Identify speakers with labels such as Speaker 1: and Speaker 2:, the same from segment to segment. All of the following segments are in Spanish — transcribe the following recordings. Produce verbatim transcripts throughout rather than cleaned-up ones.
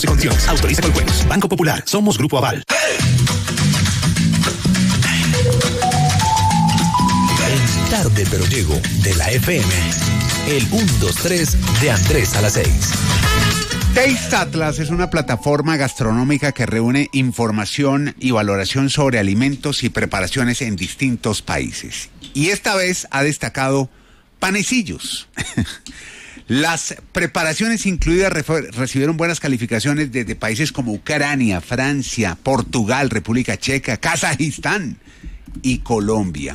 Speaker 1: Condiciones. Autoriza con juegos. Banco Popular. Somos Grupo Aval.
Speaker 2: En Tarde Pero Llego de la F M, el uno dos tres de Andrés a las seis.
Speaker 3: Taste Atlas es una plataforma gastronómica que reúne información y valoración sobre alimentos y preparaciones en distintos países. Y esta vez ha destacado panecillos. Las preparaciones incluidas refer- recibieron buenas calificaciones desde países como Ucrania, Francia, Portugal, República Checa, Kazajistán y Colombia.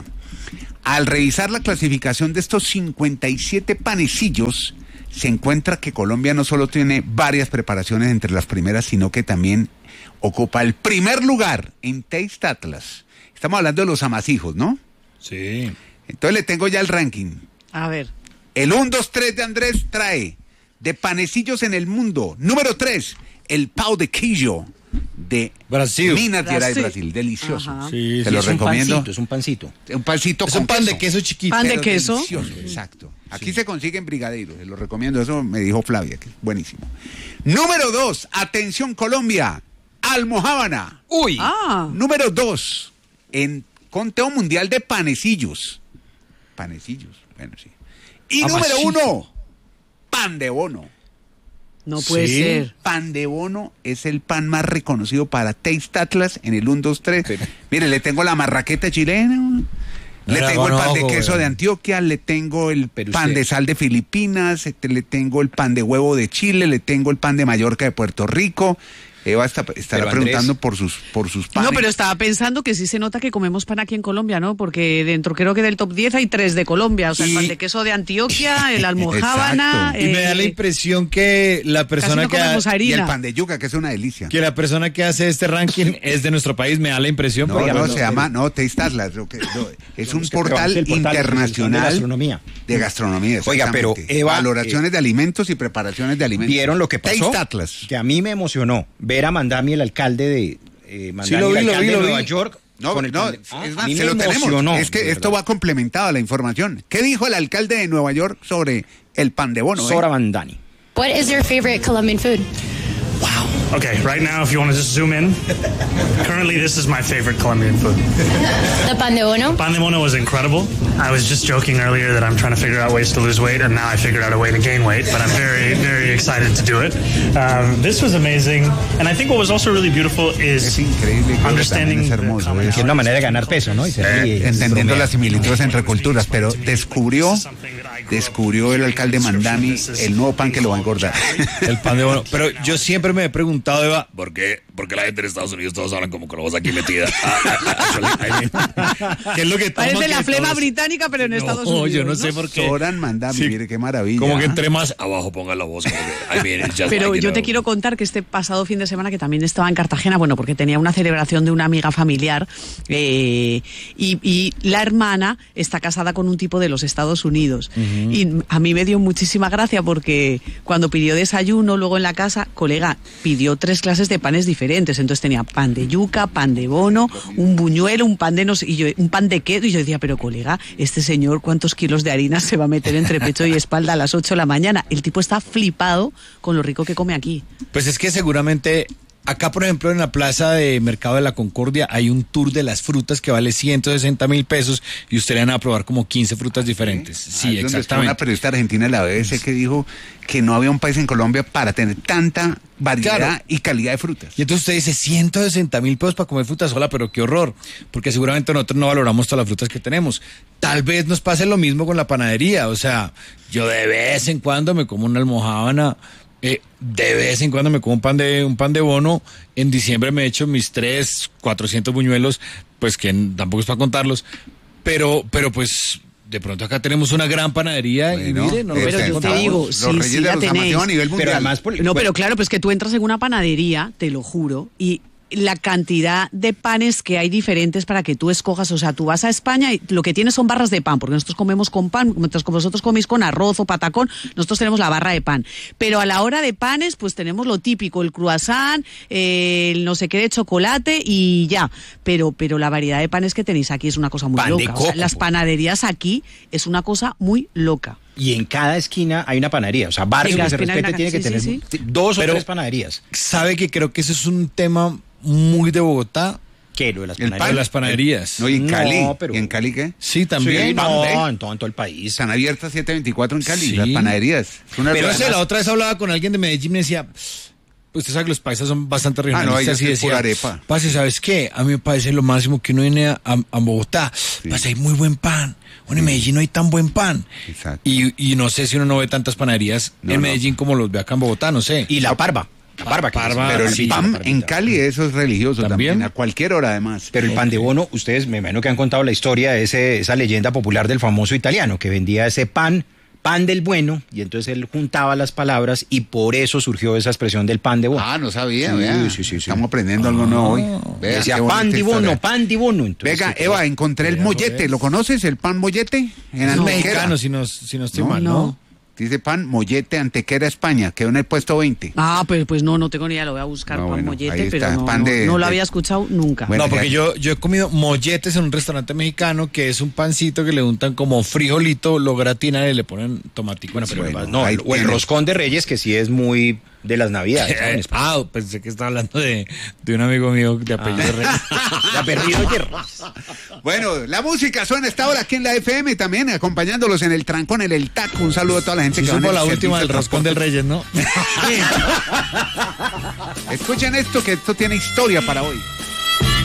Speaker 3: Al revisar la clasificación de estos cincuenta y siete panecillos, se encuentra que Colombia no solo tiene varias preparaciones entre las primeras, sino que también ocupa el primer lugar en Taste Atlas. Estamos hablando de los amasijos, ¿no?
Speaker 4: Sí.
Speaker 3: Entonces le tengo ya el ranking.
Speaker 5: A ver.
Speaker 3: El uno, dos, tres de Andrés trae de panecillos en el mundo. Número tres, el pão de queijo de
Speaker 4: Brasil.
Speaker 3: Minas Gerais,
Speaker 5: Brasil.
Speaker 3: Brasil. Delicioso.
Speaker 5: Ajá.
Speaker 4: Sí,
Speaker 3: Te
Speaker 4: sí,
Speaker 3: lo
Speaker 4: es un
Speaker 3: recomiendo.
Speaker 4: pancito, es un pancito.
Speaker 3: Un pancito
Speaker 4: Es
Speaker 3: con
Speaker 4: un pan de
Speaker 3: queso.
Speaker 4: queso chiquito.
Speaker 5: Pan de
Speaker 3: Pero
Speaker 5: queso.
Speaker 3: delicioso, exacto. Aquí se consigue en Brigadeiro, se lo recomiendo. Eso me dijo Flavia, que es buenísimo. Número dos, atención Colombia, almojábana.
Speaker 4: Uy.
Speaker 5: Ah.
Speaker 3: Número dos, en conteo mundial de panecillos. Panecillos, bueno, sí. Y
Speaker 4: Amasito.
Speaker 3: número uno, pan de bono.
Speaker 5: No puede
Speaker 4: Sí.
Speaker 5: ser.
Speaker 3: Pan de bono es el pan más reconocido para Taste Atlas en el uno, dos, tres.
Speaker 4: Pero-
Speaker 3: Mire, le tengo la marraqueta chilena,
Speaker 4: No
Speaker 3: le
Speaker 4: la
Speaker 3: tengo el pan de
Speaker 4: conozco,
Speaker 3: queso
Speaker 4: güey.
Speaker 3: de Antioquia, le tengo el
Speaker 4: Pero
Speaker 3: pan
Speaker 4: usted-
Speaker 3: de sal de Filipinas, este, le tengo el pan de huevo de Chile, le tengo el pan de Mallorca de Puerto Rico. Eva está, estará
Speaker 4: Pero,
Speaker 3: preguntando
Speaker 4: Andrés-
Speaker 3: por sus, por sus panes.
Speaker 5: No, pero estaba pensando que sí se nota que comemos pan aquí en Colombia, ¿no? Porque dentro creo que del top diez hay tres de Colombia. O sea,
Speaker 3: Y-
Speaker 5: el pan de queso de Antioquia, el almojábana...
Speaker 3: Exacto.
Speaker 4: Y me da la
Speaker 5: eh,
Speaker 4: impresión que la persona
Speaker 5: no
Speaker 4: que,
Speaker 5: comemos
Speaker 4: ha-
Speaker 5: harina.
Speaker 3: Y el pan de yuca, que es una delicia.
Speaker 4: que la persona que hace este ranking es de nuestro país, me da la impresión.
Speaker 3: No,
Speaker 4: porque-
Speaker 3: no, se llama, no, Taste Atlas. Lo que, lo- es un
Speaker 6: que
Speaker 3: portal
Speaker 6: probamos el portal de
Speaker 3: internacional
Speaker 6: gastronomía.
Speaker 3: de gastronomía.
Speaker 6: Oiga, pero,
Speaker 3: exactamente.
Speaker 6: Eva,
Speaker 3: Valoraciones de alimentos y preparaciones de alimentos.
Speaker 6: ¿Vieron lo que pasó?
Speaker 3: Taste Atlas.
Speaker 6: Que a mí me emocionó ver a Mandami, el alcalde de eh, Mandami,
Speaker 4: lo vi,
Speaker 6: el
Speaker 4: lo
Speaker 6: alcalde
Speaker 4: vi, lo
Speaker 6: de Nueva
Speaker 4: vi.
Speaker 6: York.
Speaker 3: No,
Speaker 6: con el
Speaker 3: no,
Speaker 6: pan de-
Speaker 3: es
Speaker 6: Ah,
Speaker 3: más,
Speaker 6: a mí
Speaker 3: se
Speaker 6: me
Speaker 3: lo tenemos.
Speaker 6: emocionó,
Speaker 3: Es que
Speaker 6: de
Speaker 3: esto
Speaker 6: verdad.
Speaker 3: va complementado a la información. ¿Qué dijo el alcalde de Nueva York sobre el pan de bono? eh?
Speaker 6: Sora Mandani.
Speaker 7: What is your favorite Colombian food?
Speaker 8: Okay, right now, if you want to just zoom in, currently this is my favorite Colombian food.
Speaker 7: The pan de bono?
Speaker 8: Pan de bono was incredible. I was just joking earlier that I'm trying to figure out ways to lose weight, and now I figured out a way to gain weight, but I'm very, very excited to do it. Um, this was amazing, and I think what was also really beautiful
Speaker 3: Es
Speaker 8: is
Speaker 3: increíble, creo que
Speaker 8: understanding
Speaker 3: también es
Speaker 8: the
Speaker 3: hermoso,
Speaker 8: common
Speaker 3: es-
Speaker 6: Que es una manera de ganar peso, ¿no? Y se ríe,
Speaker 3: Eh, entendiendo
Speaker 6: bromea.
Speaker 3: las similitudes entre culturas, pero descubrió, descubrió el alcalde Mandani el nuevo pan que lo va a engordar.
Speaker 4: El pan de bono. Pero yo siempre me he preguntado, Eva, ¿por qué, por qué la gente en Estados Unidos todos hablan como con la voz aquí metida? Ah, ah, actually, I mean, ¿qué es lo que toman
Speaker 5: Parece la
Speaker 4: que
Speaker 5: flema
Speaker 4: todos-
Speaker 5: británica, pero en
Speaker 4: No,
Speaker 5: Estados Unidos.
Speaker 4: yo no sé por qué.
Speaker 3: Soran Mandami,
Speaker 4: Sí.
Speaker 3: mire qué maravilla.
Speaker 4: Como que
Speaker 3: ¿ah?
Speaker 4: entre más abajo pongan la voz. Como que, I mean, it's just
Speaker 5: Pero
Speaker 4: like, you
Speaker 5: yo te
Speaker 4: know.
Speaker 5: quiero contar que este pasado fin de semana, que también estaba en Cartagena, bueno, porque tenía una celebración de una amiga familiar, eh, y, y la hermana está casada con un tipo de los Estados Unidos. Y a mí me dio muchísima gracia porque cuando pidió desayuno, luego en la casa, colega, pidió tres clases de panes diferentes. Entonces tenía pan de yuca, pan de bono, un buñuelo, un pan de no sé, y yo, un pan de queso. Y yo decía, pero colega, este señor, ¿cuántos kilos de harina se va a meter entre pecho y espalda a las ocho de la mañana? El tipo está flipado con lo rico que come aquí.
Speaker 4: Pues es que seguramente acá, por ejemplo, en la plaza de Mercado de la Concordia hay un tour de las frutas que vale ciento sesenta mil pesos y ustedes van a probar como quince frutas diferentes.
Speaker 3: Ah,
Speaker 4: Sí,
Speaker 3: es donde está
Speaker 4: exactamente.
Speaker 3: una periodista argentina de la B B C que dijo que no había un país en Colombia para tener tanta variedad
Speaker 4: Claro.
Speaker 3: y calidad de frutas.
Speaker 4: Y entonces usted dice ciento sesenta mil pesos para comer fruta sola, pero qué horror, porque seguramente nosotros no valoramos todas las frutas que tenemos. Tal vez nos pase lo mismo con la panadería, o sea, yo de vez en cuando me como una almojábana, eh, de vez en cuando me como un pan de un pan de bono, en diciembre me echo mis tres, cuatrocientos buñuelos, pues que tampoco es para contarlos, pero, pero pues de pronto acá tenemos una gran panadería y
Speaker 3: Bueno,
Speaker 4: mire, no lo
Speaker 3: este,
Speaker 5: pero
Speaker 4: había
Speaker 5: yo te
Speaker 4: contado.
Speaker 5: digo,
Speaker 3: los
Speaker 5: sí,
Speaker 3: reyes
Speaker 5: sí,
Speaker 3: de
Speaker 5: la
Speaker 3: los
Speaker 5: tenéis.
Speaker 3: amateos a nivel mundial.
Speaker 6: Pero además, por-
Speaker 5: No, pero claro, pues que tú entras en una panadería, te lo juro, y la cantidad de panes que hay diferentes para que tú escojas, o sea, tú vas a España y lo que tienes son barras de pan, porque nosotros comemos con pan, mientras que vosotros coméis con arroz o patacón, nosotros tenemos la barra de pan. Pero a la hora de panes, pues tenemos lo típico, el croissant, eh, el no sé qué de chocolate y ya. Pero, pero la variedad de panes que tenéis aquí es una cosa muy
Speaker 4: Pan de
Speaker 5: loca. O sea,
Speaker 4: coco.
Speaker 5: las panaderías aquí es una cosa muy loca.
Speaker 6: Y en cada esquina hay una panadería. O sea, barrio
Speaker 5: En
Speaker 6: que se
Speaker 5: Gaspina hay
Speaker 6: respete
Speaker 5: una-
Speaker 6: tiene que
Speaker 5: sí,
Speaker 6: tener
Speaker 5: sí, sí.
Speaker 6: dos o
Speaker 4: Pero-
Speaker 6: tres panaderías.
Speaker 4: ¿Sabe que creo que ese es un tema muy de Bogotá?
Speaker 6: ¿Qué? Lo de las
Speaker 3: El
Speaker 6: panaderías.
Speaker 4: De las panaderías.
Speaker 3: No, y en
Speaker 6: No,
Speaker 3: Cali.
Speaker 6: pero-
Speaker 3: ¿Y en Cali qué?
Speaker 4: Sí, también.
Speaker 6: Sí,
Speaker 3: pan,
Speaker 6: no,
Speaker 3: ¿eh?
Speaker 6: en todo, en todo el país.
Speaker 3: Están abiertas siete veinticuatro en Cali,
Speaker 4: Sí.
Speaker 3: las panaderías. Es una
Speaker 4: Pero
Speaker 3: de
Speaker 4: ese,
Speaker 3: las-
Speaker 4: la otra vez hablaba con alguien de Medellín y me decía, usted sabe que los paisas son bastante regionalistas
Speaker 3: ellos
Speaker 4: y
Speaker 3: es
Speaker 4: decía,
Speaker 3: pura arepa.
Speaker 4: parce, ¿sabes qué? A mí me parece lo máximo que uno viene a, a- a Bogotá, parce, hay muy buen pan. Bueno, en Medellín no hay tan buen pan.
Speaker 3: Exacto.
Speaker 4: Y, y no sé si uno no ve tantas panaderías
Speaker 3: No,
Speaker 4: en
Speaker 3: no.
Speaker 4: Medellín como los ve acá en Bogotá, no sé.
Speaker 6: Y la parva. La parva. que
Speaker 4: Parva,
Speaker 6: es-
Speaker 3: Pero el
Speaker 4: sí,
Speaker 3: pan
Speaker 6: la
Speaker 3: en
Speaker 6: parvita.
Speaker 3: Cali, eso es religioso
Speaker 4: ¿También?
Speaker 3: también, a cualquier hora además.
Speaker 6: Pero el pan de bono, ustedes me imagino que han contado la historia de ese, esa leyenda popular del famoso italiano que vendía ese pan, pan del bueno, y entonces él juntaba las palabras y por eso surgió esa expresión del pan de bono.
Speaker 3: Ah, no sabía,
Speaker 6: Sí,
Speaker 3: vea.
Speaker 6: sí, sí, sí.
Speaker 3: Estamos aprendiendo algo nuevo hoy. Vea,
Speaker 6: Decía
Speaker 3: qué bonita
Speaker 6: pan de bono,
Speaker 3: historia.
Speaker 6: pan de bono. Entonces,
Speaker 3: Venga,
Speaker 6: sí,
Speaker 3: Eva, encontré el
Speaker 4: Vea,
Speaker 3: mollete.
Speaker 4: pues.
Speaker 3: ¿Lo conoces, el pan mollete? En
Speaker 4: Es
Speaker 3: Antequera.
Speaker 4: mexicano, si no, si no estoy
Speaker 3: No,
Speaker 4: mal, ¿no?
Speaker 5: no.
Speaker 3: Dice pan mollete Antequera, España. Quedó en el puesto veinte.
Speaker 5: Ah, pues, pues no, no tengo ni idea, lo voy a buscar,
Speaker 3: No,
Speaker 5: pan
Speaker 3: bueno,
Speaker 5: mollete,
Speaker 3: ahí
Speaker 5: pero
Speaker 3: está,
Speaker 5: no,
Speaker 3: pan
Speaker 5: no,
Speaker 3: de-
Speaker 5: no lo
Speaker 3: de-
Speaker 5: había escuchado nunca.
Speaker 3: Bueno,
Speaker 4: no, porque
Speaker 3: ya-
Speaker 4: yo, yo he comido molletes en un restaurante mexicano que es un pancito que le untan como frijolito, lo gratinan y le ponen tomatico.
Speaker 6: Bueno, pero
Speaker 3: Bueno,
Speaker 6: además, no,
Speaker 3: ahí
Speaker 6: o el
Speaker 3: tiene.
Speaker 6: roscón de Reyes, que sí es muy de las Navidades. ¿no? En España.
Speaker 4: Ah, pensé que estaba hablando de, de un amigo mío de apellido Reyes.
Speaker 6: Ya perdido ayer.
Speaker 3: Bueno, la música suena a esta hora aquí en la F M también, acompañándolos en el trancón, en el taco. Un saludo a toda la gente
Speaker 4: Sí,
Speaker 3: que va en
Speaker 4: supo
Speaker 3: el
Speaker 4: la última
Speaker 3: servicio
Speaker 4: del
Speaker 3: de
Speaker 4: roscón del
Speaker 3: transporte.
Speaker 4: Reyes, ¿no?
Speaker 3: Escuchen esto, que esto tiene historia para hoy.